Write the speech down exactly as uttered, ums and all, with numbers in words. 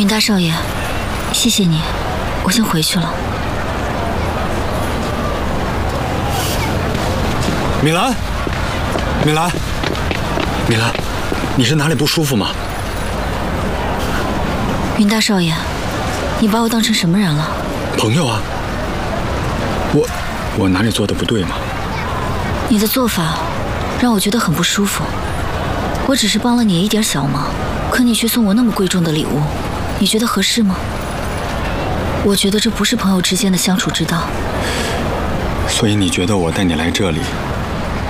云大少爷，谢谢你，我先回去了。 米兰，米兰，米兰，你是哪里不舒服吗？ 云大少爷，你把我当成什么人了？ 朋友啊。我，我哪里做的不对吗？ 你的做法让我觉得很不舒服。我只是帮了你一点小忙，可你却送我那么贵重的礼物，你觉得合适吗？我觉得这不是朋友之间的相处之道。 所以你觉得我带你来这里